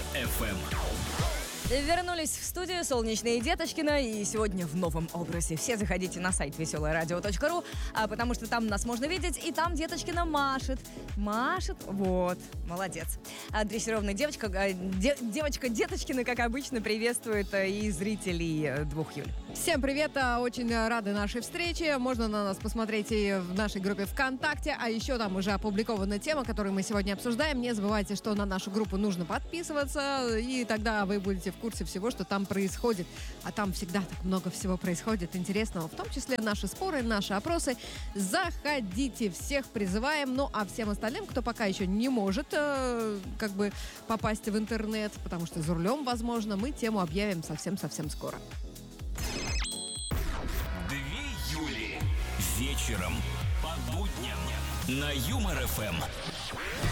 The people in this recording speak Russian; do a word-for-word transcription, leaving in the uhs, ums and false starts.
эф эм. Вернулись в студию «Солнечные Деточкина», и сегодня в новом образе. Все заходите на сайт веселое радио точка ру, а, потому что там нас можно видеть, и там Деточкина машет. Машет, вот, молодец. А, дрессированная девочка, а, де, девочка Деточкина, как обычно, приветствует а, и зрителей двух Юль. Всем привет, очень рады нашей встрече. Можно на нас посмотреть и в нашей группе ВКонтакте, а еще там уже опубликована тема, которую мы сегодня обсуждаем. Не забывайте, что на нашу группу нужно подписываться, и тогда вы будете в курсе всего, что там происходит. А там всегда так много всего происходит интересного, в том числе наши споры, наши опросы. Заходите, всех призываем. Ну, а всем остальным, кто пока еще не может э, как бы попасть в интернет, потому что за рулем, возможно, мы тему объявим совсем-совсем скоро. Две Юли. Вечером по будням на Юмор эф эм.